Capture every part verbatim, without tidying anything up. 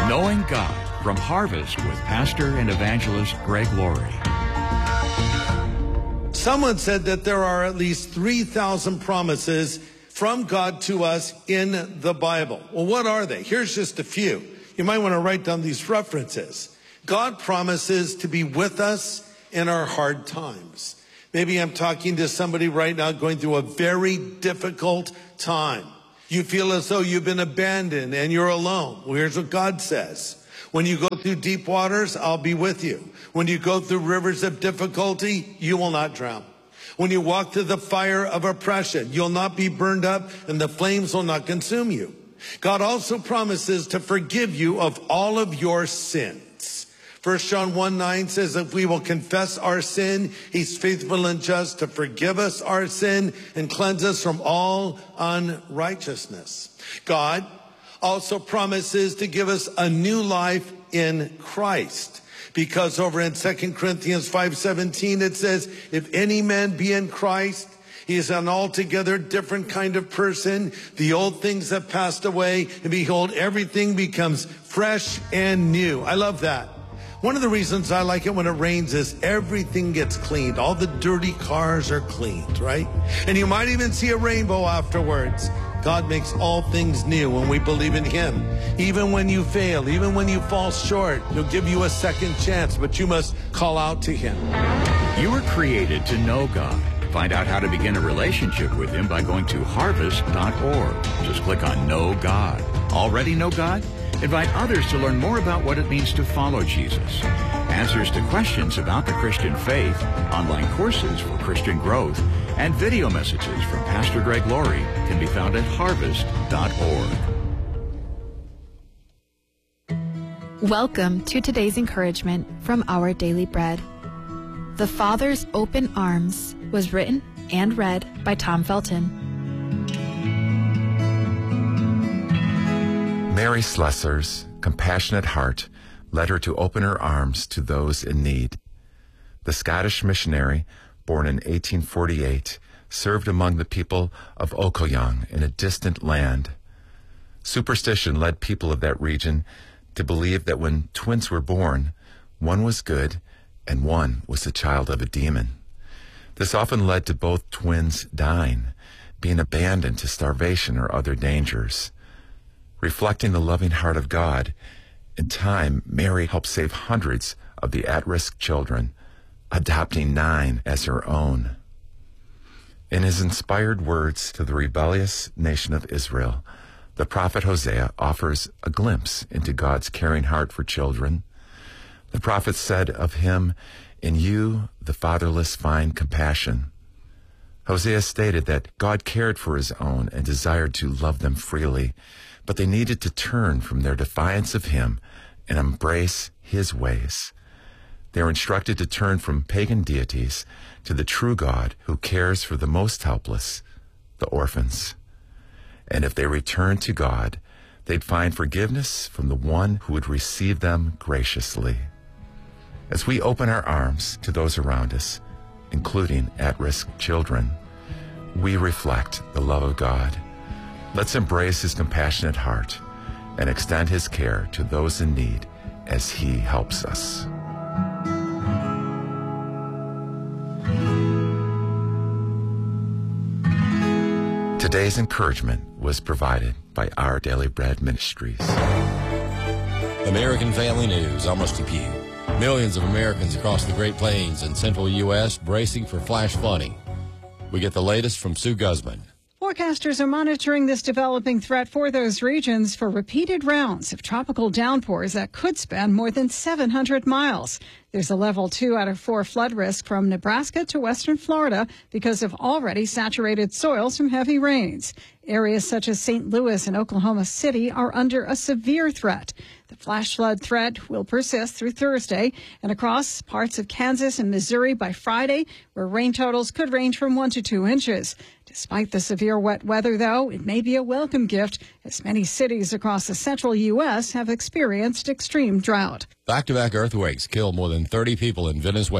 Knowing God from Harvest with Pastor and Evangelist Greg Laurie. Someone said that there are at least three thousand promises from God to us in the Bible. Well, what are they? Here's just a few. You might want to write down these references. God promises to be with us in our hard times. Maybe I'm talking to somebody right now going through a very difficult time. You feel as though you've been abandoned and you're alone. Well, here's what God says. When you go through deep waters, I'll be with you. When you go through rivers of difficulty, you will not drown. When you walk through the fire of oppression, you'll not be burned up and the flames will not consume you. God also promises to forgive you of all of your sins. First John one nine says, if we will confess our sin, he's faithful and just to forgive us our sin and cleanse us from all unrighteousness. God also promises to give us a new life in Christ. Because over in Second Corinthians five seventeen, it says, if any man be in Christ, he is an altogether different kind of person. The old things have passed away, and behold, everything becomes fresh and new. I love that. One of the reasons I like it when it rains is everything gets cleaned. All the dirty cars are cleaned, right? And you might even see a rainbow afterwards. God makes all things new when we believe in him. Even when you fail, even when you fall short, he'll give you a second chance, but you must call out to him. You were created to know God. Find out how to begin a relationship with him by going to harvest dot org. Just click on Know God. Already know God? Invite others to learn more about what it means to follow Jesus. Answers to questions about the Christian faith, online courses for Christian growth, and video messages from Pastor Greg Laurie can be found at harvest dot org. Welcome to today's encouragement from Our Daily Bread. The Father's Open Arms was written and read by Tom Felton. Mary Slessor's compassionate heart led her to open her arms to those in need. The Scottish missionary, born in eighteen forty-eight, served among the people of Okoyong in a distant land. Superstition led people of that region to believe that when twins were born, one was good and one was the child of a demon. This often led to both twins dying, being abandoned to starvation or other dangers. Reflecting the loving heart of God, in time, Mary helped save hundreds of the at-risk children, adopting nine as her own. In his inspired words to the rebellious nation of Israel, the prophet Hosea offers a glimpse into God's caring heart for children. The prophet said of him, "In you, the fatherless find compassion." Hosea stated that God cared for his own and desired to love them freely, but they needed to turn from their defiance of him and embrace his ways. They are instructed to turn from pagan deities to the true God who cares for the most helpless, the orphans. And if they return to God, they'd find forgiveness from the one who would receive them graciously. As we open our arms to those around us, including at-risk children, we reflect the love of God. Let's embrace his compassionate heart and extend his care to those in need as he helps us. Today's encouragement was provided by Our Daily Bread Ministries. American Family News, almost to you. Millions of Americans across the Great Plains and central U S bracing for flash flooding. We get the latest from Sue Guzman. Forecasters are monitoring this developing threat for those regions for repeated rounds of tropical downpours that could span more than seven hundred miles. There's a level two out of four flood risk from Nebraska to western Florida because of already saturated soils from heavy rains. Areas such as Saint Louis and Oklahoma City are under a severe threat. The flash flood threat will persist through Thursday and across parts of Kansas and Missouri by Friday, where rain totals could range from one to two inches. Despite the severe wet weather, though, it may be a welcome gift as many cities across the central U S have experienced extreme drought. Back-to-back earthquakes killed more than thirty people in Venezuela.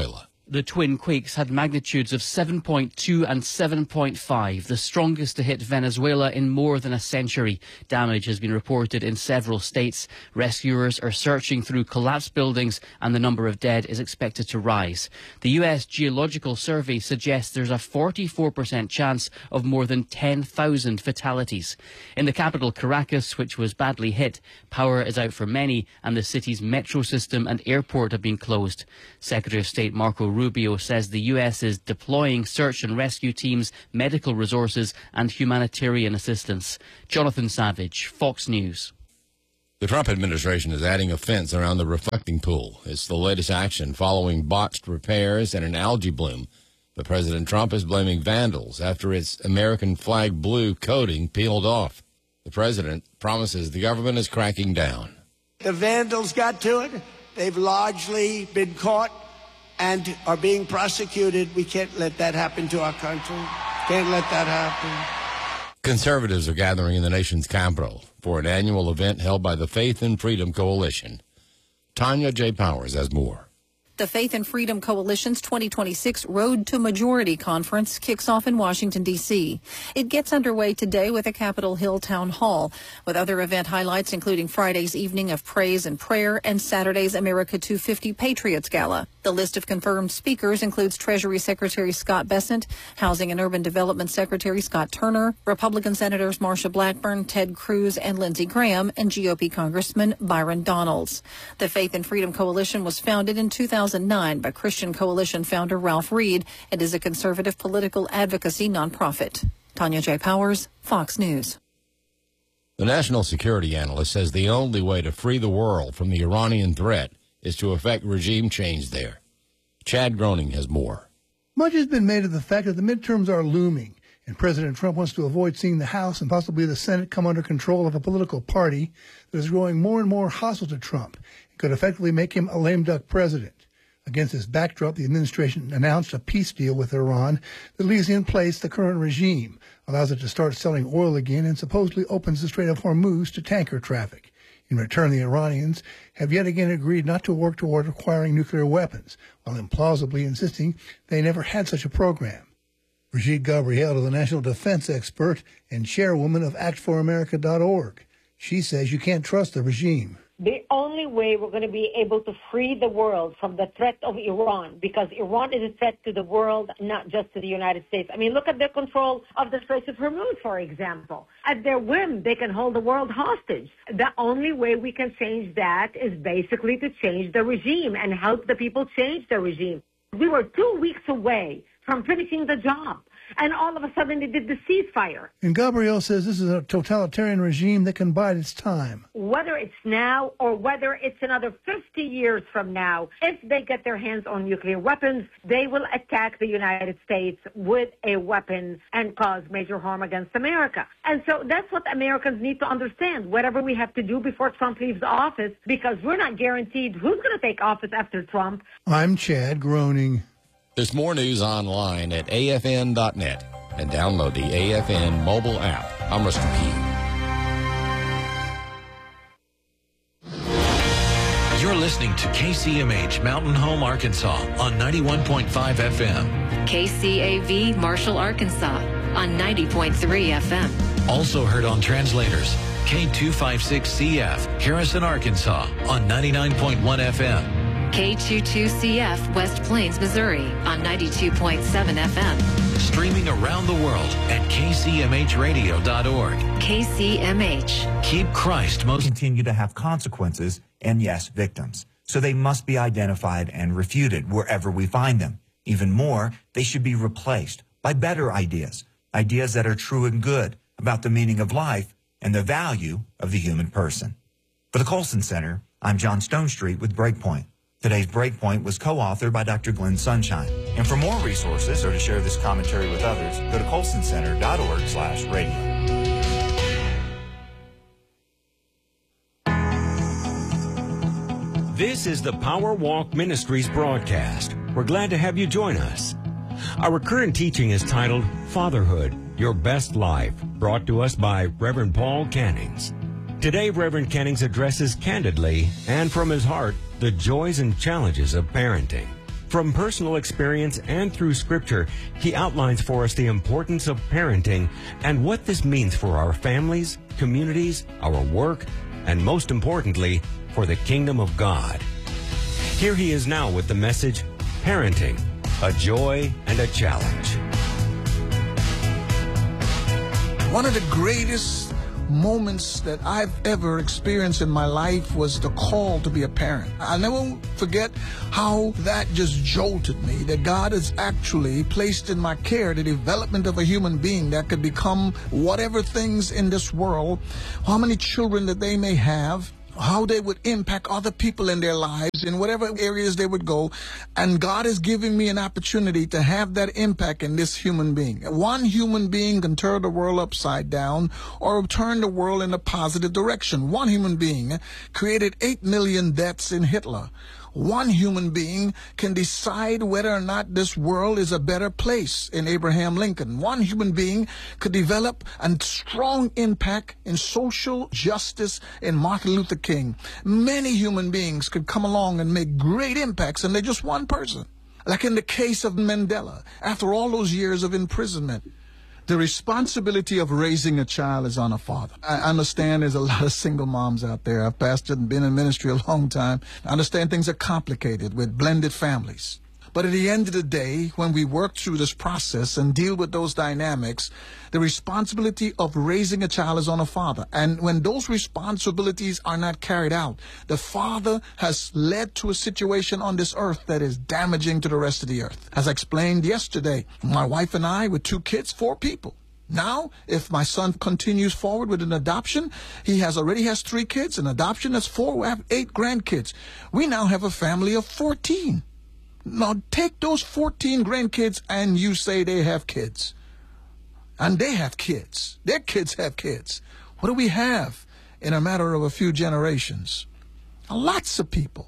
the twin quakes had magnitudes of seven point two and seven point five, the strongest to hit Venezuela in more than a century. Damage has been reported in several states. Rescuers are searching through collapsed buildings and the number of dead is expected to rise. The U S Geological Survey suggests there's a forty-four percent chance of more than ten thousand fatalities. In the capital, Caracas, which was badly hit, power is out for many and the city's metro system and airport have been closed. Secretary of State Marco Rubio says the U S is deploying search and rescue teams, medical resources and humanitarian assistance. Jonathan Savage, Fox News. The Trump administration is adding a fence around the reflecting pool. It's the latest action following botched repairs and an algae bloom. But President Trump is blaming vandals after its American flag blue coating peeled off. The president promises the government is cracking down. The vandals got to it. They've largely been caught and are being prosecuted. We can't let that happen to our country. Can't let that happen. Conservatives are gathering in the nation's capital for an annual event held by the Faith and Freedom Coalition. Tanya J. Powers has more. The Faith and Freedom Coalition's twenty twenty-six Road to Majority Conference kicks off in Washington, D C. It gets underway today with a Capitol Hill Town Hall, with other event highlights including Friday's evening of praise and prayer and Saturday's America two fifty Patriots Gala. The list of confirmed speakers includes Treasury Secretary Scott Bessent, Housing and Urban Development Secretary Scott Turner, Republican Senators Marsha Blackburn, Ted Cruz, and Lindsey Graham, and G O P Congressman Byron Donalds. The Faith and Freedom Coalition was founded in two thousand nine by Christian Coalition founder Ralph Reed and is a conservative political advocacy nonprofit. Tanya J. Powers, Fox News. The national security analyst says the only way to free the world from the Iranian threat is to effect regime change there. Chad Groening has more. Much has been made of the fact that the midterms are looming, and President Trump wants to avoid seeing the House and possibly the Senate come under control of a political party that is growing more and more hostile to Trump and could effectively make him a lame duck president. Against this backdrop, the administration announced a peace deal with Iran that leaves in place the current regime, allows it to start selling oil again, and supposedly opens the Strait of Hormuz to tanker traffic. In return, the Iranians have yet again agreed not to work toward acquiring nuclear weapons, while implausibly insisting they never had such a program. Brigitte Gabriel, the national defense expert and chairwoman of act for america dot org. She says you can't trust the regime. The only way we're going to be able to free the world from the threat of Iran, because Iran is a threat to the world, not just to the United States. I mean, look at their control of the Strait of Hormuz, for example. At their whim, they can hold the world hostage. The only way we can change that is basically to change the regime and help the people change the regime. We were two weeks away from finishing the job. And all of a sudden they did the ceasefire. And Gabriel says this is a totalitarian regime that can bide its time. Whether it's now or whether it's another fifty years from now, if they get their hands on nuclear weapons, they will attack the United States with a weapon and cause major harm against America. And so that's what Americans need to understand, whatever we have to do before Trump leaves office, because we're not guaranteed who's going to take office after Trump. I'm Chad Groening. There's more news online at A F N dot net and download the A F N mobile app. I'm Rusty Pugh. You're listening to K C M H Mountain Home, Arkansas on ninety-one point five F M. K C A V Marshall, Arkansas on ninety point three F M. Also heard on translators, K two fifty-six C F Harrison, Arkansas on ninety-nine point one F M. K twenty-two C F West Plains, Missouri on ninety-two point seven F M. Streaming around the world at K C M H radio dot org. K C M H. Keep Christ most. Continue to have consequences and, yes, victims. So they must be identified and refuted wherever we find them. Even more, they should be replaced by better ideas, ideas that are true and good about the meaning of life and the value of the human person. For the Colson Center, I'm John Stonestreet with Breakpoint. Today's Breakpoint was co-authored by Doctor Glenn Sunshine. And for more resources or to share this commentary with others, go to colson center dot org slash radio. This is the Power Walk Ministries broadcast. We're glad to have you join us. Our current teaching is titled Fatherhood, Your Best Life, brought to us by Reverend Paul Cannings. Today, Reverend Cannings addresses candidly and from his heart the joys and challenges of parenting. From personal experience and through Scripture, he outlines for us the importance of parenting and what this means for our families, communities, our work, and most importantly, for the kingdom of God. Here he is now with the message, Parenting, a Joy and a Challenge. One of the greatest moments that I've ever experienced in my life was the call to be a parent. I'll never forget how that just jolted me, that God has actually placed in my care the development of a human being that could become whatever things in this world, how many children that they may have, how they would impact other people in their lives in whatever areas they would go. And God is giving me an opportunity to have that impact in this human being. One human being can turn the world upside down or turn the world in a positive direction. One human being created eight million deaths in Hitler. One human being can decide whether or not this world is a better place in Abraham Lincoln. One human being could develop a strong impact in social justice in Martin Luther King. Many human beings could come along and make great impacts, and they're just one person. Like in the case of Mandela, after all those years of imprisonment, the responsibility of raising a child is on a father. I understand there's a lot of single moms out there. I've pastored and been in ministry a long time. I understand things are complicated with blended families. But at the end of the day, when we work through this process and deal with those dynamics, the responsibility of raising a child is on a father. And when those responsibilities are not carried out, the father has led to a situation on this earth that is damaging to the rest of the earth. As I explained yesterday, my wife and I, with two kids, four people. Now, if my son continues forward with an adoption, he has already has three kids. An adoption, that's four. We have eight grandkids. We now have a family of fourteen. Now, take those fourteen grandkids and you say they have kids. And they have kids. Their kids have kids. What do we have in a matter of a few generations? Lots of people.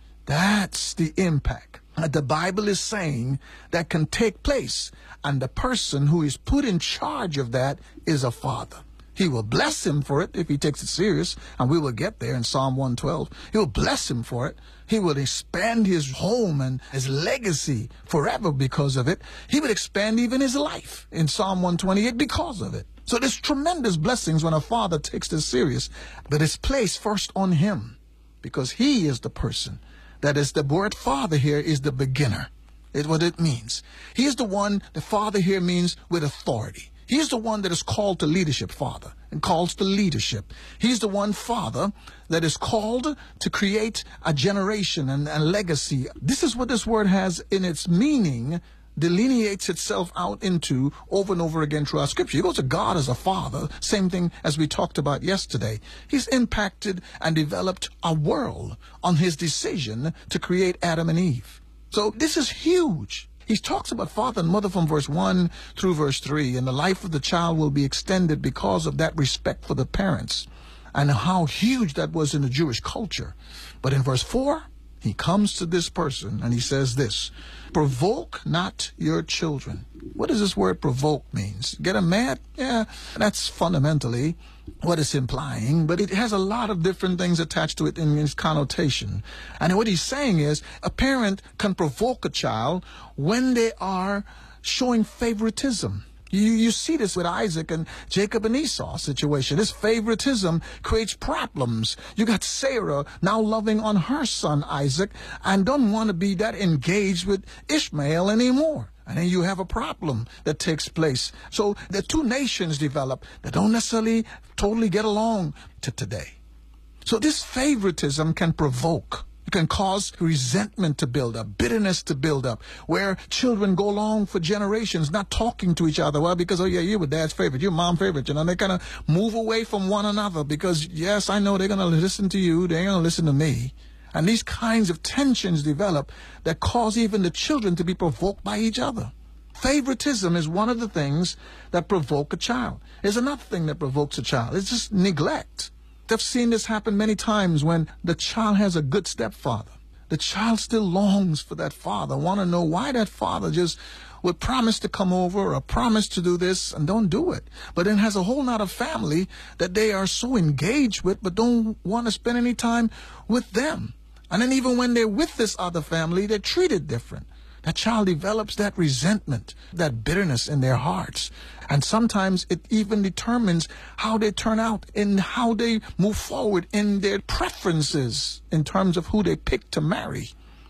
That's the impact that the Bible is saying that can take place. And the person who is put in charge of that is a father. He will bless him for it if he takes it serious, and we will get there in Psalm one twelve. He will bless him for it. He will expand his home and his legacy forever because of it. He will expand even his life in Psalm one twenty-eight because of it. So there's tremendous blessings when a father takes this serious, but it's placed first on him because he is the person. That is, the word father here is the beginner. It's what it means. He is the one, the father here means with authority. He's the one that is called to leadership, father, and calls to leadership. He's the one, father, that is called to create a generation and a legacy. This is what this word has in its meaning, delineates itself out into over and over again through our scripture. You go to God as a father, same thing as we talked about yesterday. He's impacted and developed a world on his decision to create Adam and Eve. So this is huge. He talks about father and mother from verse one through verse three, and the life of the child will be extended because of that respect for the parents and how huge that was in the Jewish culture. But in verse four, he comes to this person and he says this, provoke not your children. What does this word provoke means? Get them mad? Yeah, that's fundamentally what it's implying, but it has a lot of different things attached to it in its connotation. And what he's saying is a parent can provoke a child when they are showing favoritism. You, you see this with Isaac and Jacob and Esau situation. This favoritism creates problems. You got Sarah now loving on her son Isaac and don't want to be that engaged with Ishmael anymore. And then you have a problem that takes place. So the two nations develop that don't necessarily totally get along to today. So this favoritism can provoke. It can cause resentment to build up, bitterness to build up, where children go along for generations not talking to each other. Well, because, oh, yeah, you were dad's favorite, you're mom's favorite. You know, they kind of move away from one another because, yes, I know they're going to listen to you. They're going to listen to me. And these kinds of tensions develop that cause even the children to be provoked by each other. Favoritism is one of the things that provoke a child. There's another thing that provokes a child. It's just neglect. I've seen this happen many times when the child has a good stepfather. The child still longs for that father, want to know why that father just would promise to come over or promise to do this and don't do it. But then has a whole lot of family that they are so engaged with but don't want to spend any time with them. And then even when they're with this other family, they're treated different. that child develops that resentment, that bitterness in their hearts. And sometimes it even determines how they turn out and how they move forward in their preferences in terms of who they pick to marry.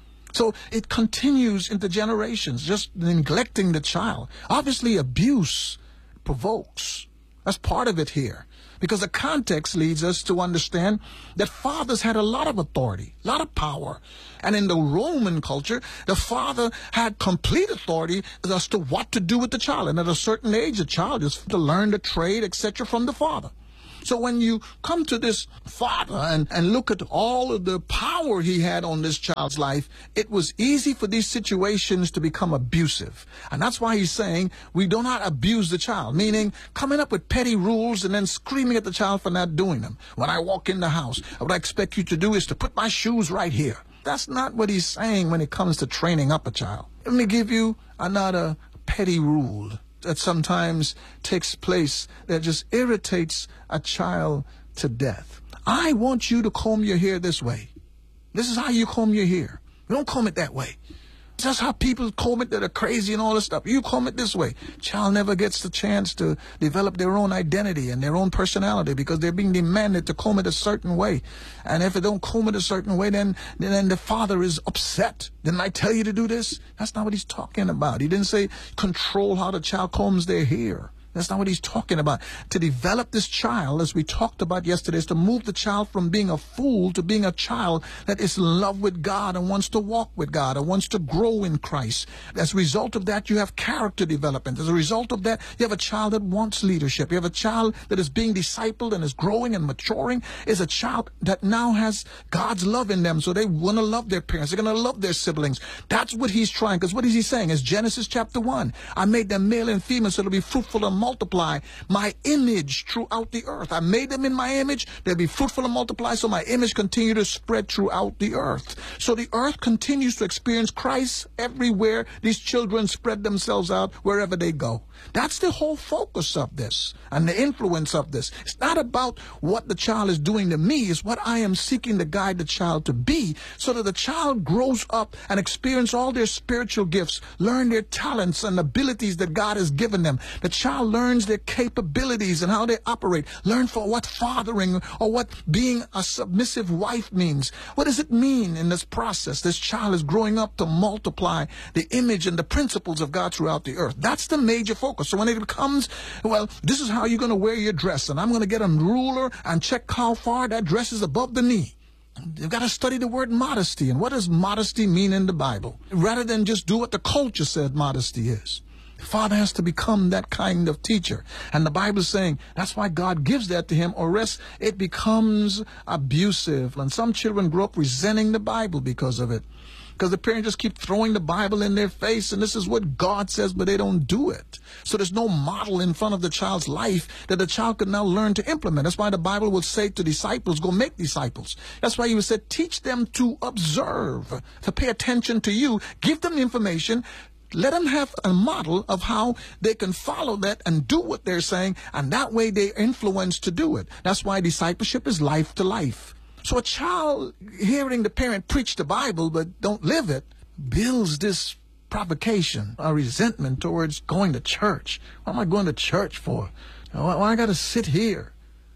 So it continues into generations, just neglecting the child. Obviously, abuse provokes. That's part of it here. Because the context leads us to understand that fathers had a lot of authority, a lot of power. And in the Roman culture, the father had complete authority as to what to do with the child. And at a certain age, the child is to learn the trade, et cetera, from the father. So when you come to this father and, and look at all of the power he had on this child's life, it was easy for these situations to become abusive. And that's why he's saying we do not abuse the child, meaning coming up with petty rules and then screaming at the child for not doing them. When I walk in the house, what I expect you to do is to put my shoes right here. That's not what he's saying when it comes to training up a child. Let me give you another petty rule that sometimes takes place that just irritates a child to death. I want you to comb your hair this way. This is how you comb your hair. You don't comb it that way. That's how people comb it that are crazy and all this stuff. You comb it this way. Child never gets the chance to develop their own identity and their own personality because they're being demanded to comb it a certain way. And if they don't comb it a certain way, then, then the father is upset. Didn't I tell you to do this? That's not what he's talking about. He didn't say control how the child combs their hair. That's not what he's talking about. To develop this child, as we talked about yesterday, is to move the child from being a fool to being a child that is in love with God and wants to walk with God and wants to grow in Christ. As a result of that, you have character development. As a result of that, you have a child that wants leadership. You have a child that is being discipled and is growing and maturing. Is a child that now has God's love in them, so they want to love their parents. They're going to love their siblings. That's what he's trying, because what is he saying? It's Genesis chapter one. I made them male and female so they'll be fruitful and multiply my image throughout the earth. I made them in my image. They'll be fruitful and multiply, so my image continue to spread throughout the earth. So the earth continues to experience Christ everywhere. These children spread themselves out wherever they go. That's the whole focus of this and the influence of this. It's not about what the child is doing to me. It's what I am seeking to guide the child to be, so that the child grows up and experience all their spiritual gifts, learn their talents and abilities that God has given them. The child learns their capabilities and how they operate. Learn for what fathering or what being a submissive wife means. What does it mean in this process? This child is growing up to multiply the image and the principles of God throughout the earth. That's the major focus. So when it becomes, well, this is how you're going to wear your dress, and I'm going to get a ruler and check how far that dress is above the knee. You've got to study the word modesty. And what does modesty mean in the Bible? Rather than just do what the culture said modesty is. The father has to become that kind of teacher. And the Bible is saying that's why God gives that to him, or else it becomes abusive. And some children grow up resenting the Bible because of it. Because the parents just keep throwing the Bible in their face, and this is what God says, but they don't do it. So there's no model in front of the child's life that the child can now learn to implement. That's why the Bible will say to disciples, go make disciples. That's why he would say, teach them to observe, to pay attention to you, give them information, let them have a model of how they can follow that and do what they're saying, and that way they're influenced to do it. That's why discipleship is life to life. So a child hearing the parent preach the Bible but don't live it builds this provocation, a resentment towards going to church. What am I going to church for? Why, why I got to sit here?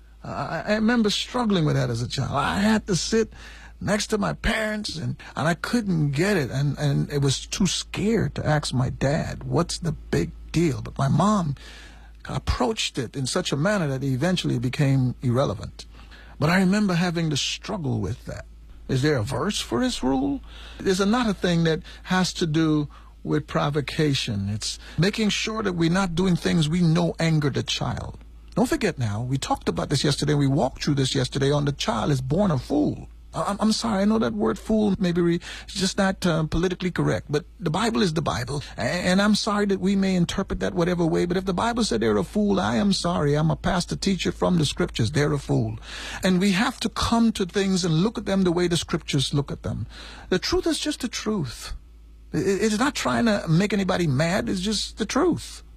Uh, I, I remember struggling with that as a child. I had to sit next to my parents, and, and I couldn't get it, and, and it was too scared to ask my dad, what's the big deal? But my mom approached it in such a manner that it eventually became irrelevant. But I remember having to struggle with that. Is there a verse for this rule? There's another thing that has to do with provocation. It's making sure that we're not doing things we know anger the child. Don't forget now, we talked about this yesterday, we walked through this yesterday on the child is born a fool. I'm, I'm sorry, I know that word fool maybe re, it's just not uh, politically correct, but the Bible is the Bible, and, and I'm sorry that we may interpret that whatever way, but if the Bible said they're a fool, I am sorry. I'm a pastor teacher from the scriptures. They're a fool. And we have to come to things and look at them the way the scriptures look at them. The truth is just the truth. It, it's not trying to make anybody mad. It's just the truth.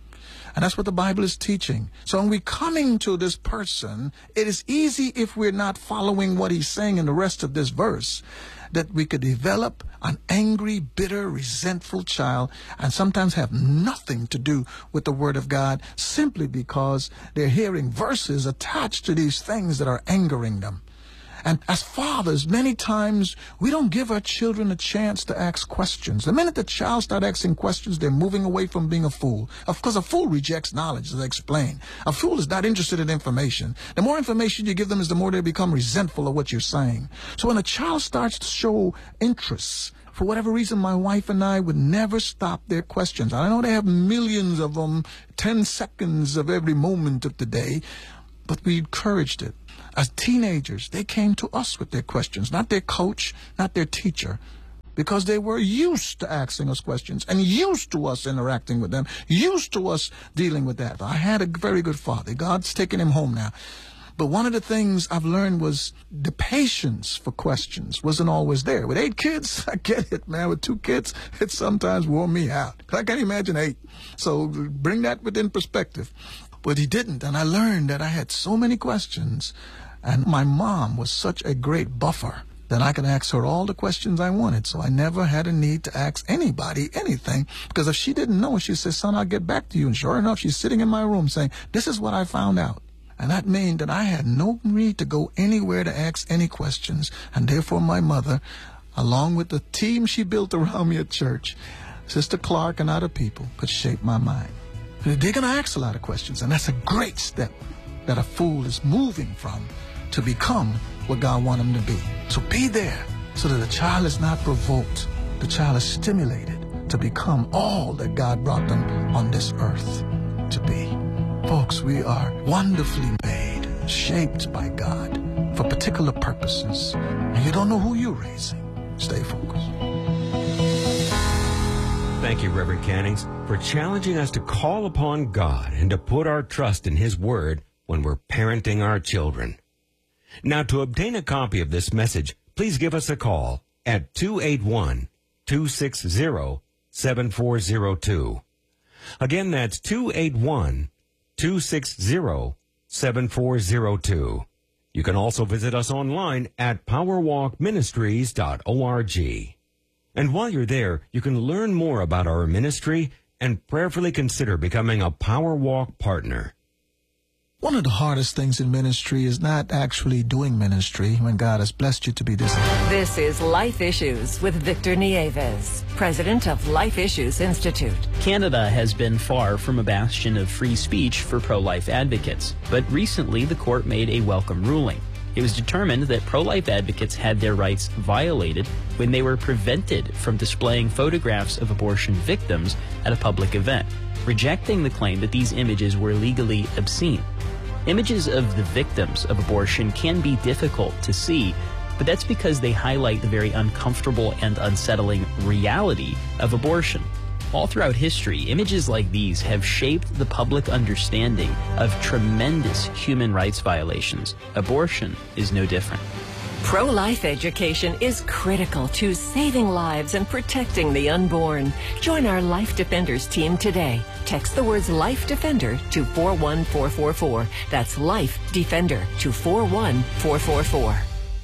And that's what the Bible is teaching. So when we're coming to this person, it is easy, if we're not following what he's saying in the rest of this verse, that we could develop an angry, bitter, resentful child and sometimes have nothing to do with the Word of God simply because they're hearing verses attached to these things that are angering them. And as fathers, many times we don't give our children a chance to ask questions. The minute the child starts asking questions, they're moving away from being a fool. Of course, a fool rejects knowledge, as I explained. A fool is not interested in information. The more information you give them is the more they become resentful of what you're saying. So when a child starts to show interest, for whatever reason, my wife and I would never stop their questions. I know they have millions of them, ten seconds of every moment of the day, but we encouraged it. As teenagers, they came to us with their questions, not their coach, not their teacher, because they were used to asking us questions and used to us interacting with them, used to us dealing with that. I had a very good father. God's taken him home now. But one of the things I've learned was the patience for questions wasn't always there. With eight kids, I get it, man. With two kids, it sometimes wore me out. I can't imagine eight. So bring that within perspective. But he didn't, and I learned that I had so many questions, and my mom was such a great buffer that I could ask her all the questions I wanted, so I never had a need to ask anybody anything, because if she didn't know, she said, son, I'll get back to you, and sure enough, she's sitting in my room saying, this is what I found out. And that meant that I had no need to go anywhere to ask any questions, and therefore my mother, along with the team she built around me at church, Sister Clark and other people, could shape my mind. They're going to ask a lot of questions, and that's a great step that a fool is moving from to become what God wants him to be. So be there so that the child is not provoked. The child is stimulated to become all that God brought them on this earth to be. Folks, we are wonderfully made, shaped by God for particular purposes, and you don't know who you're raising. Stay focused. Thank you, Reverend Cannings, for challenging us to call upon God and to put our trust in His Word when we're parenting our children. Now, to obtain a copy of this message, please give us a call at two eight one, two six zero, seven four zero two. Again, that's two eight one, two six zero, seven four zero two. You can also visit us online at power walk ministries dot org. And while you're there, you can learn more about our ministry and prayerfully consider becoming a Power Walk partner. One of the hardest things in ministry is not actually doing ministry when God has blessed you to be this. This is Life Issues with Victor Nieves, president of Life Issues Institute. Canada has been far from a bastion of free speech for pro-life advocates, but recently the court made a welcome ruling. It was determined that pro-life advocates had their rights violated when they were prevented from displaying photographs of abortion victims at a public event, rejecting the claim that these images were legally obscene. Images of the victims of abortion can be difficult to see, but that's because they highlight the very uncomfortable and unsettling reality of abortion. All throughout history, images like these have shaped the public understanding of tremendous human rights violations. Abortion is no different. Pro-life education is critical to saving lives and protecting the unborn. Join our Life Defenders team today. Text the words Life Defender to four one four four four. That's Life Defender to four one four four four.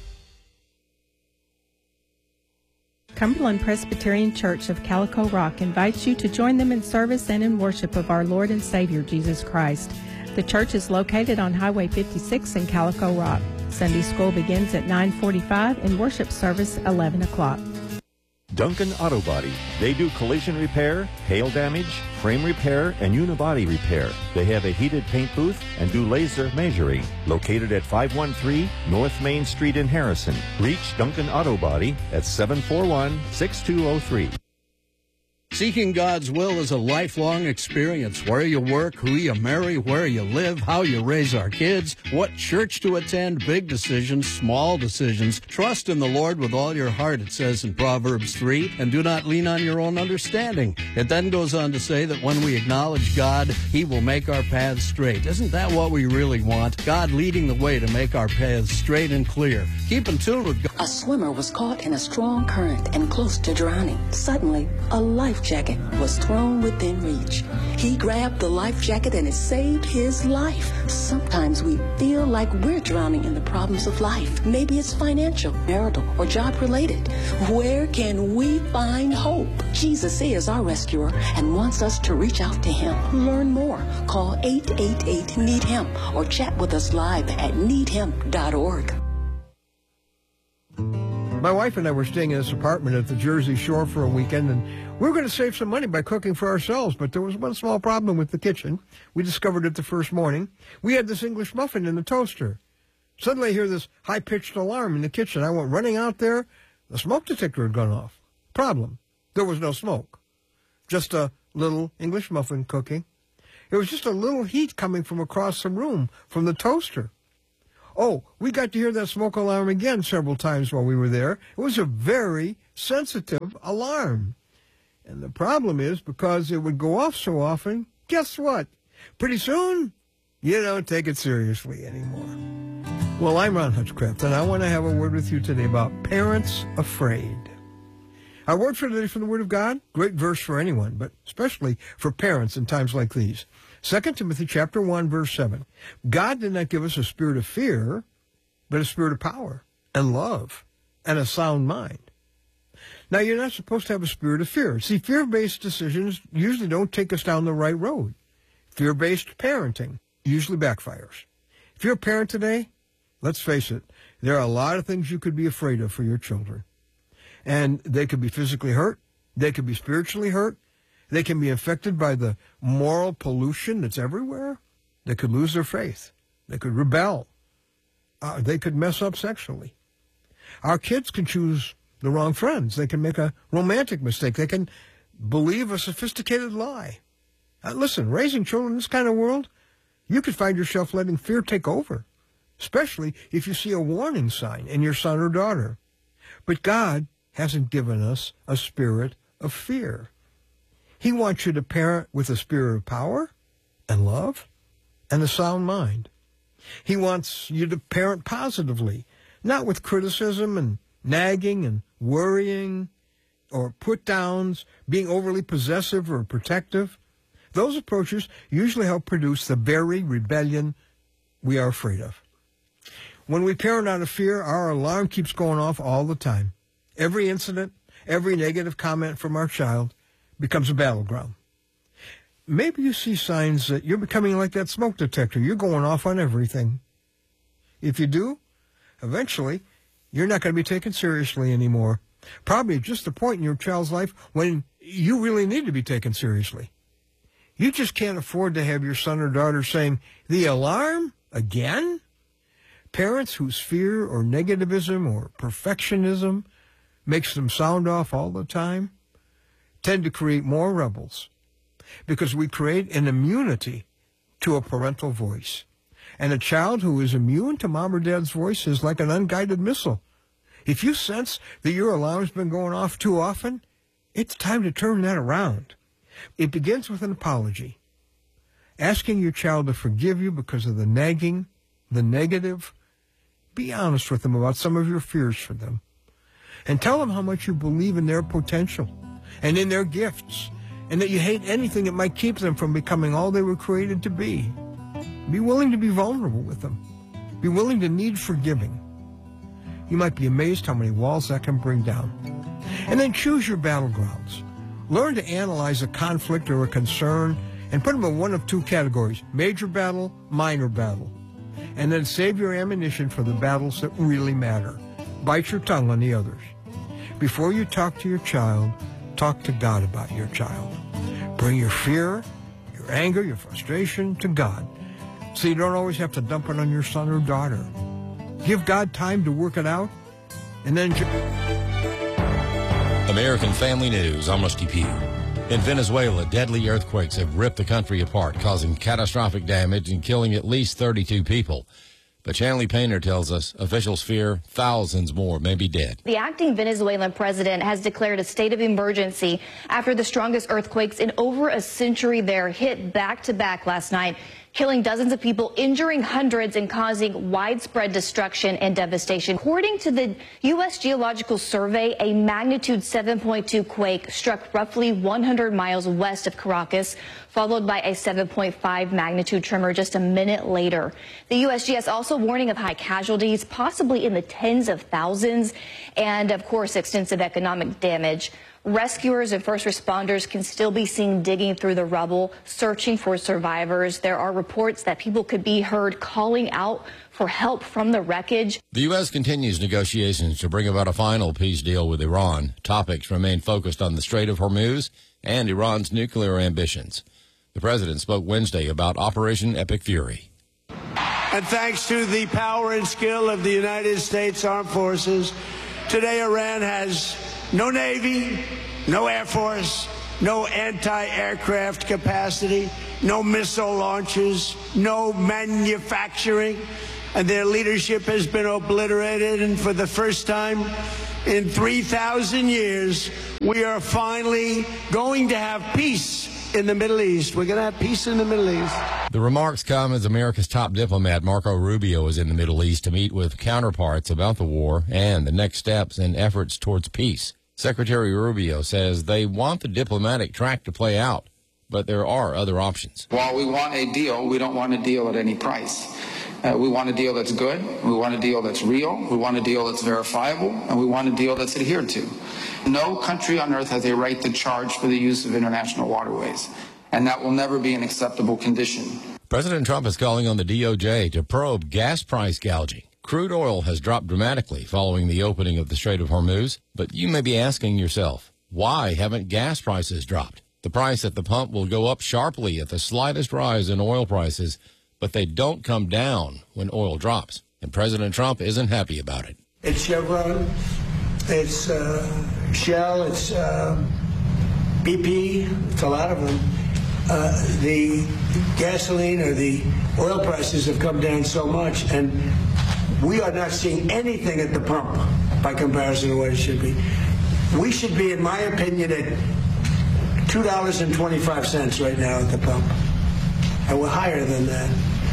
Cumberland Presbyterian Church of Calico Rock invites you to join them in service and in worship of our Lord and Savior Jesus Christ. The church is located on Highway fifty-six in Calico Rock. Sunday school begins at nine forty-five and worship service eleven o'clock. Duncan Auto Body. They do collision repair, hail damage, frame repair, and unibody repair. They have a heated paint booth and do laser measuring. Located at five one three North Main Street in Harrison. Reach Duncan Auto Body at seven four one, six two zero three. Seeking God's will is a lifelong experience. Where you work, who you marry, where you live, how you raise our kids, what church to attend, big decisions, small decisions. Trust in the Lord with all your heart, it says in Proverbs three, and do not lean on your own understanding. It then goes on to say that when we acknowledge God, He will make our paths straight. Isn't that what we really want? God leading the way to make our paths straight and clear. Keep in tune with God. A swimmer was caught in a strong current and close to drowning. Suddenly, a life life jacket was thrown within reach. He grabbed the life jacket and it saved his life. Sometimes we feel like we're drowning in the problems of life. Maybe it's financial, marital, or job-related. Where can we find hope? Jesus is our rescuer and wants us to reach out to him. Learn more. Call eight eight eight, need him or chat with us live at need him dot org. My wife and I were staying in this apartment at the Jersey Shore for a weekend, and we were going to save some money by cooking for ourselves, but there was one small problem with the kitchen. We discovered it the first morning. We had this English muffin in the toaster. Suddenly I hear this high-pitched alarm in the kitchen. I went running out there. The smoke detector had gone off. Problem: there was no smoke. Just a little English muffin cooking. It was just a little heat coming from across the room from the toaster. Oh, we got to hear that smoke alarm again several times while we were there. It was a very sensitive alarm. And the problem is, because it would go off so often, guess what? Pretty soon, you don't take it seriously anymore. Well, I'm Ron Hutchcraft, and I want to have a word with you today about parents afraid. Our word for today from the Word of God, great verse for anyone, but especially for parents in times like these. Second Timothy chapter one, verse seven. God did not give us a spirit of fear, but a spirit of power and love and a sound mind. Now, you're not supposed to have a spirit of fear. See, fear-based decisions usually don't take us down the right road. Fear-based parenting usually backfires. If you're a parent today, let's face it, there are a lot of things you could be afraid of for your children. And they could be physically hurt. They could be spiritually hurt. They can be infected by the moral pollution that's everywhere. They could lose their faith. They could rebel. Uh, they could mess up sexually. Our kids can choose the wrong friends. They can make a romantic mistake. They can believe a sophisticated lie. Uh, listen, raising children in this kind of world, you could find yourself letting fear take over, especially if you see a warning sign in your son or daughter. But God hasn't given us a spirit of fear. He wants you to parent with a spirit of power and love and a sound mind. He wants you to parent positively, not with criticism and nagging and worrying or put-downs, being overly possessive or protective. Those approaches usually help produce the very rebellion we are afraid of. When we parent out of fear, our alarm keeps going off all the time. Every incident, every negative comment from our child becomes a battleground. Maybe you see signs that you're becoming like that smoke detector. You're going off on everything. If you do, eventually, you're not going to be taken seriously anymore. Probably at just the point in your child's life when you really need to be taken seriously. You just can't afford to have your son or daughter saying, "The alarm? Again?" Parents whose fear or negativism or perfectionism makes them sound off all the time tend to create more rebels, because we create an immunity to a parental voice. And a child who is immune to mom or dad's voice is like an unguided missile. If you sense that your alarm's been going off too often, it's time to turn that around. It begins with an apology, asking your child to forgive you because of the nagging, the negative. Be honest with them about some of your fears for them, and tell them how much you believe in their potential and in their gifts, and that you hate anything that might keep them from becoming all they were created to be. Be willing to be vulnerable with them. Be willing to need forgiving. You might be amazed how many walls that can bring down. And then choose your battlegrounds. Learn to analyze a conflict or a concern and put them in one of two categories: major battle, minor battle. And then save your ammunition for the battles that really matter. Bite your tongue on the others. Before you talk to your child, talk to God about your child. Bring your fear, your anger, your frustration to God, so you don't always have to dump it on your son or daughter. Give God time to work it out, and then... American Family News, I'm Rusty Pugh. In Venezuela, deadly earthquakes have ripped the country apart, causing catastrophic damage and killing at least thirty-two people. But Chanley Painter tells us officials fear thousands more may be dead. The acting Venezuelan president has declared a state of emergency after the strongest earthquakes in over a century there hit back to back last night, killing dozens of people, injuring hundreds, and causing widespread destruction and devastation. According to the U S Geological Survey, a magnitude seven point two quake struck roughly one hundred miles west of Caracas, followed by a seven point five magnitude tremor just a minute later. The U S G S also warning of high casualties, possibly in the tens of thousands, and of course extensive economic damage. Rescuers and first responders can still be seen digging through the rubble, searching for survivors. There are reports that people could be heard calling out for help from the wreckage. The U S continues negotiations to bring about a final peace deal with Iran. Topics remain focused on the Strait of Hormuz and Iran's nuclear ambitions. The president spoke Wednesday about Operation Epic Fury. And thanks to the power and skill of the United States Armed Forces, today Iran has no Navy, no Air Force, no anti-aircraft capacity, no missile launches, no manufacturing, and their leadership has been obliterated. And for the first time in three thousand years, we are finally going to have peace in the Middle East. We're going to have peace in the Middle East. The remarks come as America's top diplomat, Marco Rubio, is in the Middle East to meet with counterparts about the war and the next steps in efforts towards peace. Secretary Rubio says they want the diplomatic track to play out, but there are other options. While we want a deal, we don't want a deal at any price. Uh, we want a deal that's good, we want a deal that's real, we want a deal that's verifiable, and we want a deal that's adhered to. No country on earth has a right to charge for the use of international waterways, and that will never be an acceptable condition. President Trump is calling on the D O J to probe gas price gouging. Crude oil has dropped dramatically following the opening of the Strait of Hormuz, but you may be asking yourself, why haven't gas prices dropped? The price at the pump will go up sharply at the slightest rise in oil prices, but they don't come down when oil drops, and President Trump isn't happy about it. It's Chevron, it's uh, Shell, it's uh, B P, it's a lot of them. Uh, the gasoline or the oil prices have come down so much, and we are not seeing anything at the pump by comparison to what it should be. We should be, in my opinion, at two dollars and twenty-five cents right now at the pump. And we're higher than that.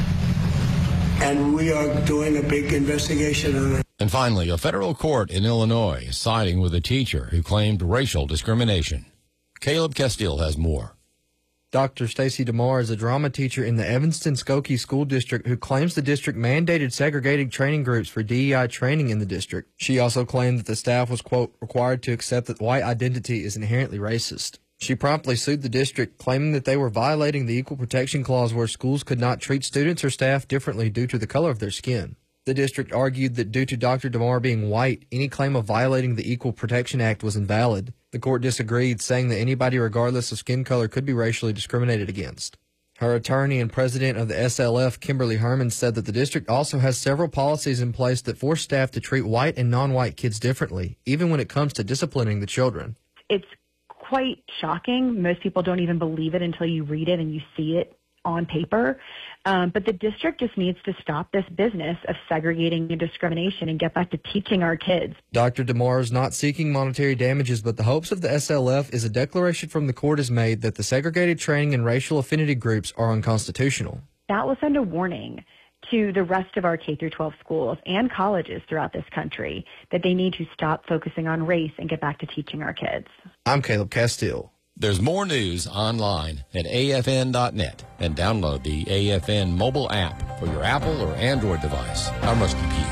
And we are doing a big investigation on it. And finally, a federal court in Illinois is siding with a teacher who claimed racial discrimination. Caleb Castile has more. Doctor Stacy DeMar is a drama teacher in the Evanston-Skokie School District who claims the district mandated segregated training groups for D E I training in the district. She also claimed that the staff was, quote, required to accept that white identity is inherently racist. She promptly sued the district, claiming that they were violating the Equal Protection Clause where schools could not treat students or staff differently due to the color of their skin. The district argued that due to Doctor DeMar being white, any claim of violating the Equal Protection Act was invalid. The court disagreed, saying that anybody regardless of skin color could be racially discriminated against. Her attorney and president of the S L F, Kimberly Herman, said that the district also has several policies in place that force staff to treat white and non-white kids differently, even when it comes to disciplining the children. It's quite shocking. Most people don't even believe it until you read it and you see it on paper. Um, but the district just needs to stop this business of segregating and discrimination and get back to teaching our kids. Doctor DeMar is not seeking monetary damages, but the hopes of the S L F is a declaration from the court is made that the segregated training and racial affinity groups are unconstitutional. That will send a warning to the rest of our K through twelve schools and colleges throughout this country that they need to stop focusing on race and get back to teaching our kids. I'm Caleb Castile. There's more news online at A F N dot net and download the A F N mobile app for your Apple or Android device. Our must compute.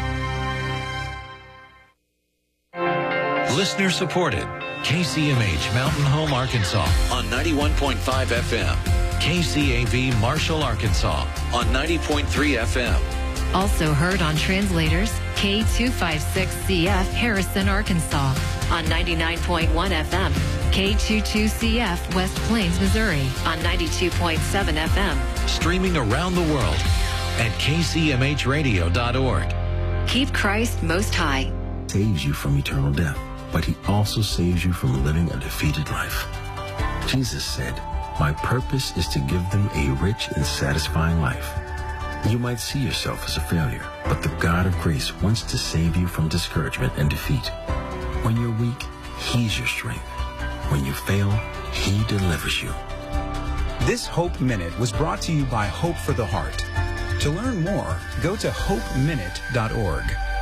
Listener supported. K C M H Mountain Home, Arkansas on ninety-one point five F M. K C A V Marshall, Arkansas on ninety point three F M. Also heard on Translators, K two fifty-six C F Harrison, Arkansas on ninety-nine point one F M. K twenty-two C F West Plains, Missouri on ninety-two point seven F M. Streaming around the world at K C M H radio dot org. Keep Christ most high. Saves you from eternal death, but he also saves you from living a defeated life. Jesus said, "My purpose is to give them a rich and satisfying life." You might see yourself as a failure, but the God of grace wants to save you from discouragement and defeat. When you're weak, he's your strength. When you fail, he delivers you. This Hope Minute was brought to you by Hope for the Heart. To learn more, go to hope minute dot org.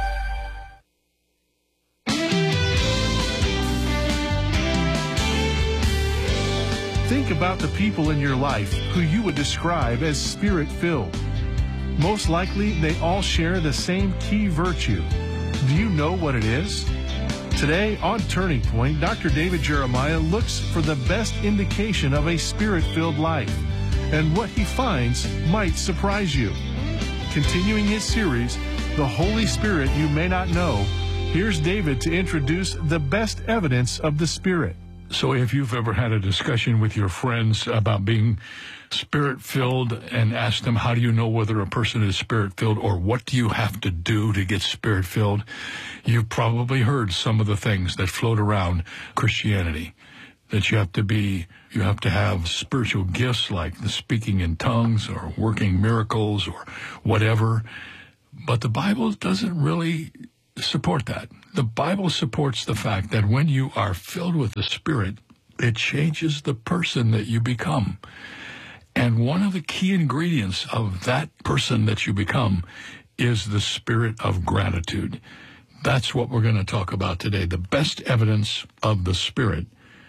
Think about the people in your life who you would describe as Spirit-filled. Most likely, they all share the same key virtue. Do you know what it is? Today on Turning Point, Doctor David Jeremiah looks for the best indication of a Spirit-filled life, and what he finds might surprise you. Continuing his series, The Holy Spirit You May Not Know, here's David to introduce the best evidence of the Spirit. So if you've ever had a discussion with your friends about being Spirit-filled and asked them, how do you know whether a person is Spirit-filled, or what do you have to do to get Spirit-filled, you've probably heard some of the things that float around Christianity. That you have to be, you have to have spiritual gifts like the speaking in tongues or working miracles or whatever. But the Bible doesn't really support that. The Bible supports the fact that when you are filled with the Spirit, it changes the person that you become. And one of the key ingredients of that person that you become is the spirit of gratitude. That's what we're going to talk about today. The best evidence of the Spirit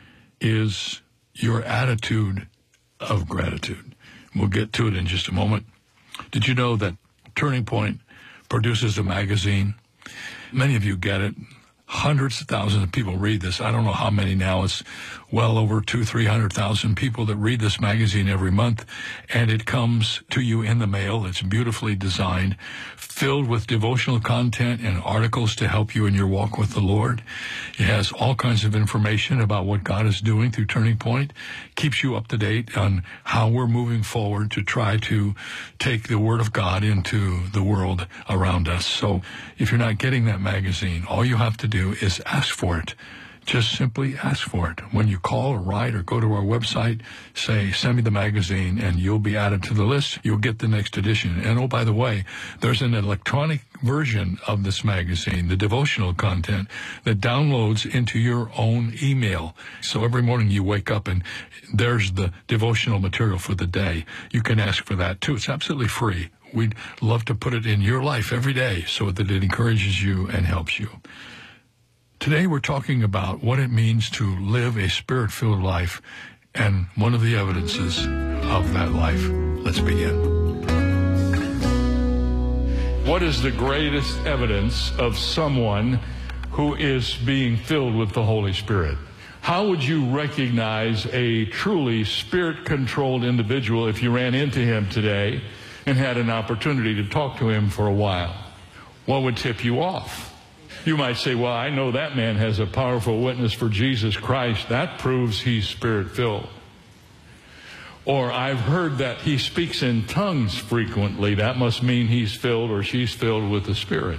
is your attitude of gratitude. We'll get to it in just a moment. Did you know that Turning Point produces a magazine? Many of you get it. Hundreds of thousands of people read this. I don't know how many now. It's well over two, three hundred thousand people that read this magazine every month, and it comes to you in the mail. It's beautifully designed, filled with devotional content and articles to help you in your walk with the Lord. It has all kinds of information about what God is doing through Turning Point, keeps you up to date on how we're moving forward to try to take the Word of God into the world around us. So if you're not getting that magazine, all you have to do is ask for it. Just simply ask for it. When you call or write or go to our website, say, send me the magazine, and you'll be added to the list. You'll get the next edition. And oh, by the way, there's an electronic version of this magazine, the devotional content, that downloads into your own email. So every morning you wake up and there's the devotional material for the day. You can ask for that too. It's absolutely free. We'd love to put it in your life every day so that it encourages you and helps you. Today we're talking about what it means to live a Spirit-filled life and one of the evidences of that life. Let's begin. What is the greatest evidence of someone who is being filled with the Holy Spirit? How would you recognize a truly Spirit-controlled individual if you ran into him today and had an opportunity to talk to him for a while? What would tip you off? You might say, well, I know that man has a powerful witness for Jesus Christ. That proves he's Spirit-filled. Or I've heard that he speaks in tongues frequently. That must mean he's filled or she's filled with the Spirit.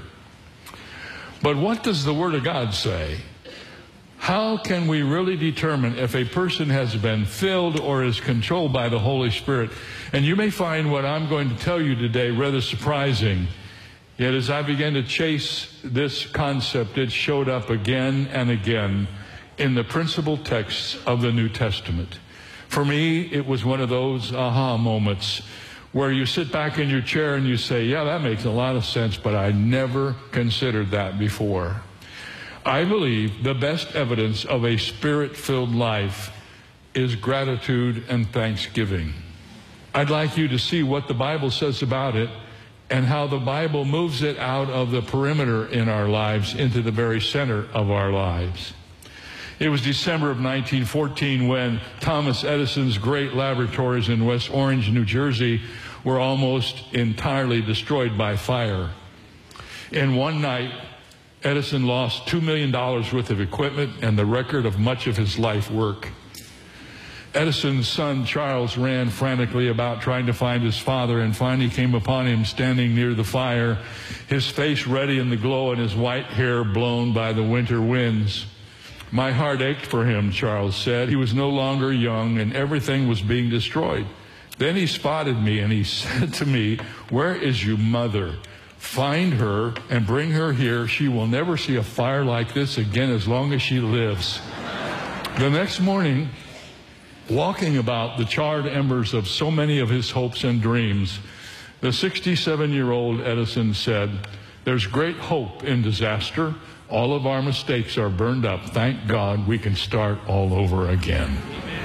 But what does the Word of God say? How can we really determine if a person has been filled or is controlled by the Holy Spirit? And you may find what I'm going to tell you today rather surprising. Yet as I began to chase this concept, it showed up again and again in the principal texts of the New Testament. For me, it was one of those aha moments where you sit back in your chair and you say, yeah, that makes a lot of sense, but I never considered that before. I believe the best evidence of a Spirit-filled life is gratitude and thanksgiving. I'd like you to see what the Bible says about it, and how the Bible moves it out of the perimeter in our lives into the very center of our lives. It was December of nineteen fourteen when Thomas Edison's great laboratories in West Orange, New Jersey, were almost entirely destroyed by fire. In one night, Edison lost two million dollars worth of equipment and the record of much of his life work. Edison's son, Charles, ran frantically about trying to find his father and finally came upon him standing near the fire, his face ready in the glow and his white hair blown by the winter winds. My heart ached for him, Charles said. He was no longer young and everything was being destroyed. Then he spotted me and he said to me, where is your mother? Find her and bring her here. She will never see a fire like this again as long as she lives. The next morning, walking about the charred embers of so many of his hopes and dreams, the sixty-seven-year-old Edison said, "There's great hope in disaster. All of our mistakes are burned up. Thank God we can start all over again."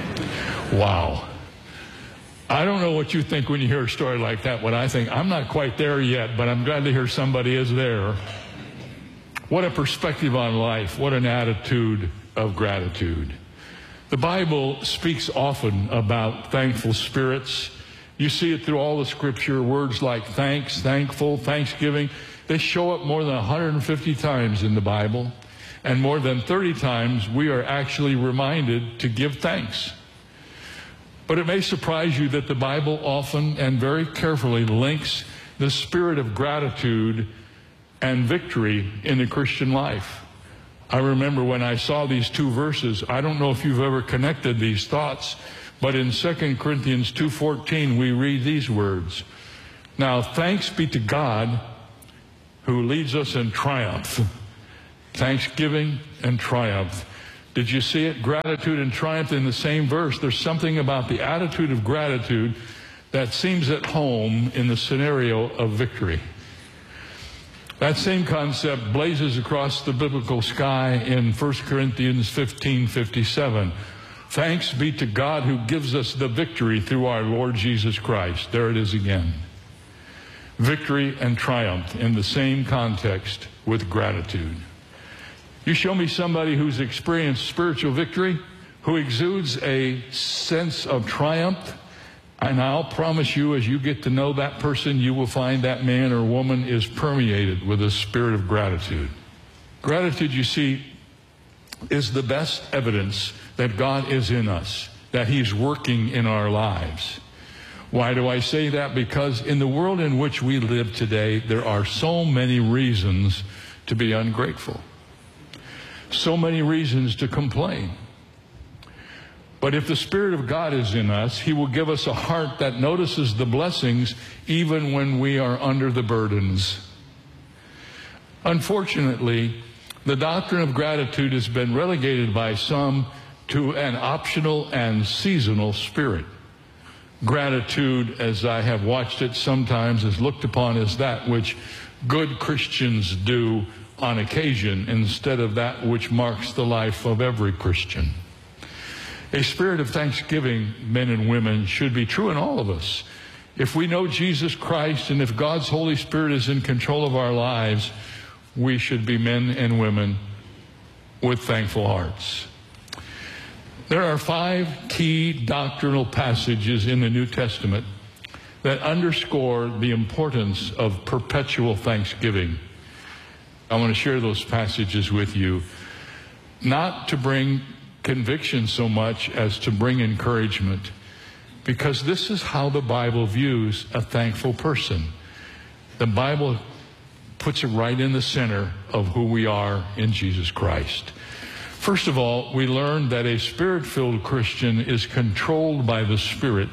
Wow. I don't know what you think when you hear a story like that. What I think, I'm not quite there yet, but I'm glad to hear somebody is there. What a perspective on life. What an attitude of gratitude. The Bible speaks often about thankful spirits. You see it through all the scripture. Words like thanks, thankful, thanksgiving. They show up more than one hundred fifty times in the Bible. And more than thirty times we are actually reminded to give thanks. But it may surprise you that the Bible often and very carefully links the spirit of gratitude and victory in the Christian life. I remember when I saw these two verses, I don't know if you've ever connected these thoughts, but in Second Corinthians two fourteen we read these words, "Now thanks be to God who leads us in triumph." Thanksgiving and triumph. Did you see it? Gratitude and triumph in the same verse. There's something about the attitude of gratitude that seems at home in the scenario of victory. That same concept blazes across the biblical sky in First Corinthians fifteen fifty-seven. Thanks be to God who gives us the victory through our Lord Jesus Christ. There it is again. Victory and triumph in the same context with gratitude. You show me somebody who's experienced spiritual victory, who exudes a sense of triumph, and I'll promise you, as you get to know that person, you will find that man or woman is permeated with a spirit of gratitude. Gratitude, you see, is the best evidence that God is in us, that He's working in our lives. Why do I say that? Because in the world in which we live today, there are so many reasons to be ungrateful. So many reasons to complain. But if the Spirit of God is in us, He will give us a heart that notices the blessings even when we are under the burdens. Unfortunately, the doctrine of gratitude has been relegated by some to an optional and seasonal spirit. Gratitude, as I have watched it sometimes, is looked upon as that which good Christians do on occasion instead of that which marks the life of every Christian. A spirit of thanksgiving, men and women, should be true in all of us. If we know Jesus Christ and if God's Holy Spirit is in control of our lives, we should be men and women with thankful hearts. There are five key doctrinal passages in the New Testament that underscore the importance of perpetual thanksgiving. I want to share those passages with you, not to bring conviction so much as to bring encouragement, because this is how the Bible views a thankful person. The Bible puts it right in the center of who we are in Jesus Christ. First of all, we learn that a Spirit-filled Christian is controlled by the Spirit,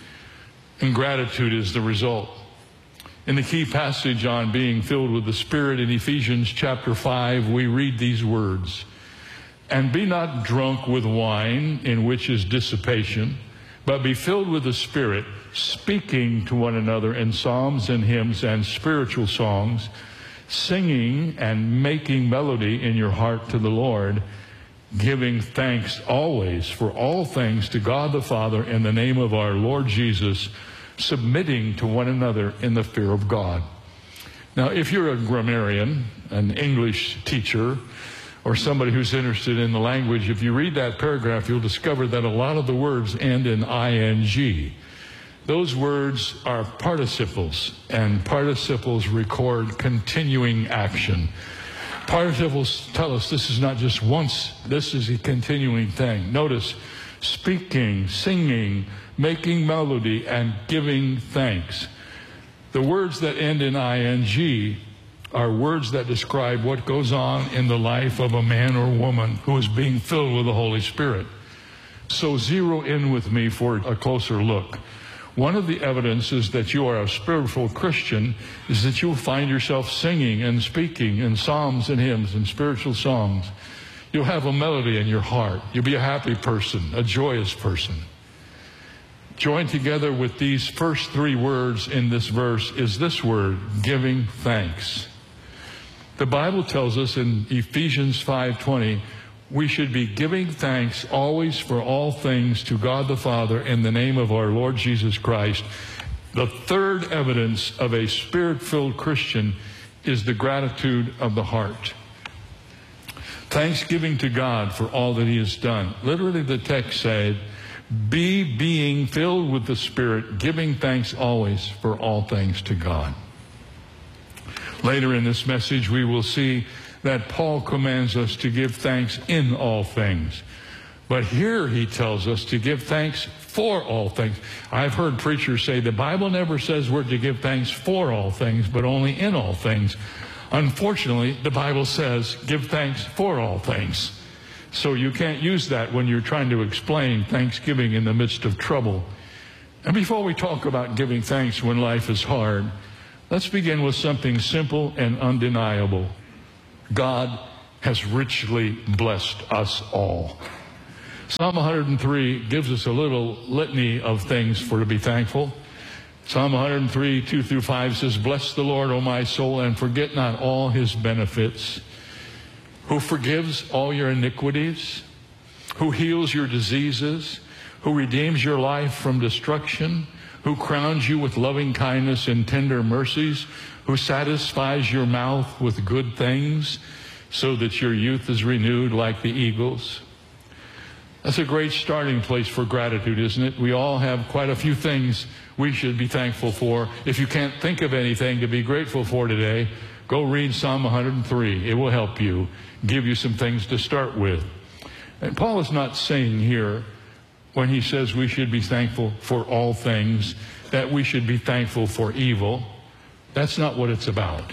and gratitude is the result. In the key passage on being filled with the Spirit in Ephesians chapter five, we read these words, "And be not drunk with wine, in which is dissipation, but be filled with the Spirit, speaking to one another in psalms and hymns and spiritual songs, singing and making melody in your heart to the Lord, giving thanks always for all things to God the Father in the name of our Lord Jesus, submitting to one another in the fear of God." Now, if you're a grammarian, an English teacher, or somebody who's interested in the language, if you read that paragraph, you'll discover that a lot of the words end in ing. Those words are participles, and participles record continuing action. Participles tell us this is not just once, this is a continuing thing. Notice, speaking, singing, making melody, and giving thanks. The words that end in ing are words that describe what goes on in the life of a man or woman who is being filled with the Holy Spirit. So zero in with me for a closer look. One of the evidences that you are a spiritual Christian is that you'll find yourself singing and speaking in psalms and hymns and spiritual songs. You'll have a melody in your heart. You'll be a happy person, a joyous person. joined together with these first three words in this verse is this word, giving thanks. The Bible tells us in Ephesians five twenty, we should be giving thanks always for all things to God the Father in the name of our Lord Jesus Christ. The third evidence of a Spirit-filled Christian is the gratitude of the heart. Thanksgiving to God for all that He has done. Literally, the text said, be being filled with the Spirit, giving thanks always for all things to God. Later in this message, we will see that Paul commands us to give thanks in all things. But here he tells us to give thanks for all things. I've heard preachers say the Bible never says we're to give thanks for all things, but only in all things. Unfortunately, the Bible says give thanks for all things. So you can't use that when you're trying to explain thanksgiving in the midst of trouble. And before we talk about giving thanks when life is hard, let's begin with something simple and undeniable. God has richly blessed us all. Psalm one hundred three gives us a little litany of things for to be thankful. Psalm one hundred three, two through five says, bless the Lord, O my soul, and forget not all His benefits, who forgives all your iniquities, who heals your diseases, who redeems your life from destruction, who crowns you with loving kindness and tender mercies, who satisfies your mouth with good things, so that your youth is renewed like the eagles. That's a great starting place for gratitude, isn't it? We all have quite a few things we should be thankful for. If you can't think of anything to be grateful for today, go read Psalm one hundred three. It will help you, give you some things to start with. And Paul is not saying here, when he says we should be thankful for all things, that we should be thankful for evil. That's not what it's about.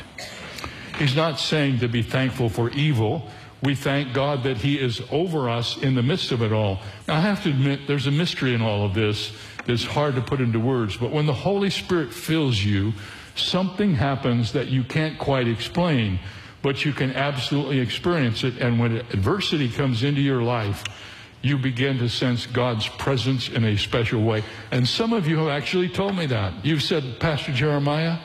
He's not saying to be thankful for evil. We thank God that He is over us in the midst of it all. Now, I have to admit, there's a mystery in all of this that's hard to put into words. But when the Holy Spirit fills you, something happens that you can't quite explain, but you can absolutely experience it. And when adversity comes into your life, you begin to sense God's presence in a special way. And some of you have actually told me that. You've said, Pastor Jeremiah,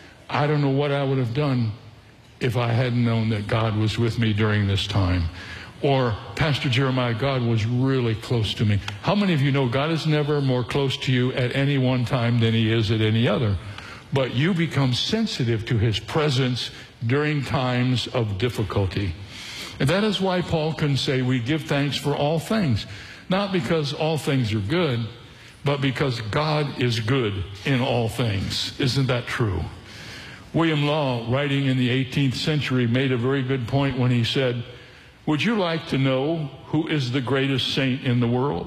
I don't know what I would have done if I hadn't known that God was with me during this time. Or, Pastor Jeremiah, God was really close to me. How many of you know God is never more close to you at any one time than He is at any other? But you become sensitive to His presence during times of difficulty. And that is why Paul can say we give thanks for all things. Not because all things are good, but because God is good in all things. Isn't that true? William Law, writing in the eighteenth century, made a very good point when he said, would you like to know who is the greatest saint in the world?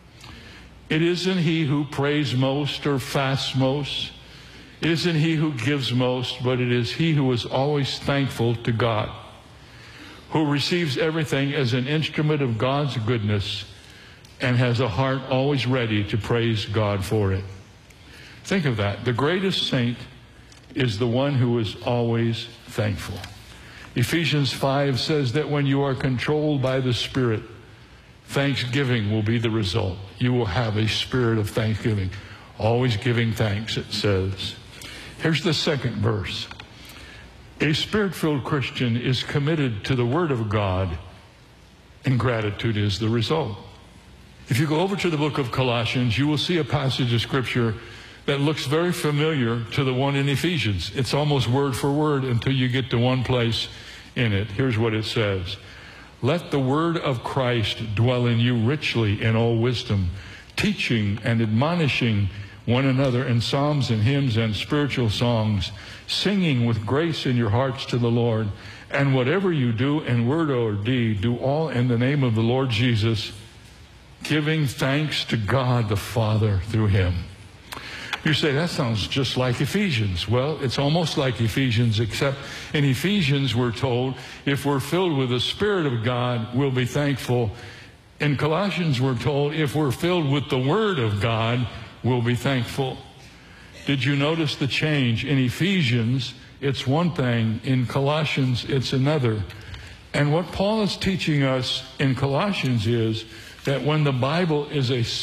It isn't he who prays most or fasts most. It isn't he who gives most, but it is he who is always thankful to God, who receives everything as an instrument of God's goodness and has a heart always ready to praise God for it. Think of that. The greatest saint is the one who is always thankful. Ephesians five says that when you are controlled by the Spirit, thanksgiving will be the result. You will have a spirit of thanksgiving. Always giving thanks, it says. Here's the second verse. A Spirit-filled Christian is committed to the Word of God, and gratitude is the result. If you go over to the book of Colossians, you will see a passage of Scripture that looks very familiar to the one in Ephesians. It's almost word for word until you get to one place in it. Here's what it says. Let the word of Christ dwell in you richly in all wisdom, teaching and admonishing one another in psalms and hymns and spiritual songs, singing with grace in your hearts to the Lord. And whatever you do in word or deed, do all in the name of the Lord Jesus, giving thanks to God the Father through Him. You say, that sounds just like Ephesians. Well, it's almost like Ephesians, except in Ephesians we're told if we're filled with the Spirit of God, we'll be thankful. In Colossians we're told if we're filled with the Word of God, we'll be thankful. Did you notice the change? In Ephesians, it's one thing. In Colossians, it's another. And what Paul is teaching us in Colossians is that when the Bible is a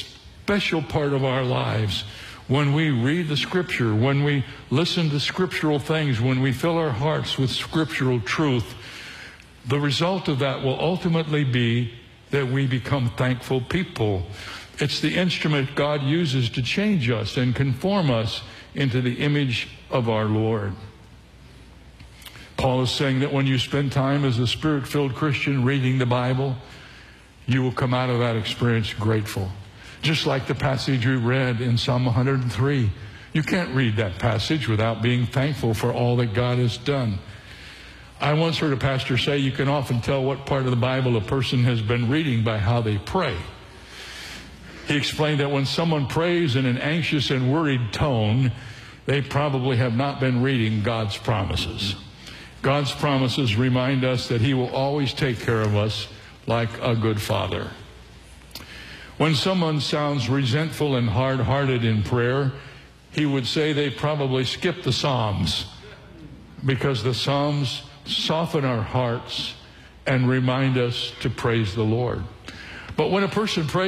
special part of our lives. When we read the Scripture, when we listen to scriptural things, when we fill our hearts with scriptural truth, the result of that will ultimately be that we become thankful people. It's the instrument God uses to change us and conform us into the image of our Lord. Paul is saying that when you spend time as a Spirit-filled Christian reading the Bible, you will come out of that experience grateful. Just like the passage we read in Psalm one hundred three. You can't read that passage without being thankful for all that God has done. I once heard a pastor say you can often tell what part of the Bible a person has been reading by how they pray. He explained that when someone prays in an anxious and worried tone, they probably have not been reading God's promises. God's promises remind us that He will always take care of us like a good father. When someone sounds resentful and hard-hearted in prayer, he would say they probably skipped the Psalms, because the Psalms soften our hearts and remind us to praise the Lord. But when a person prays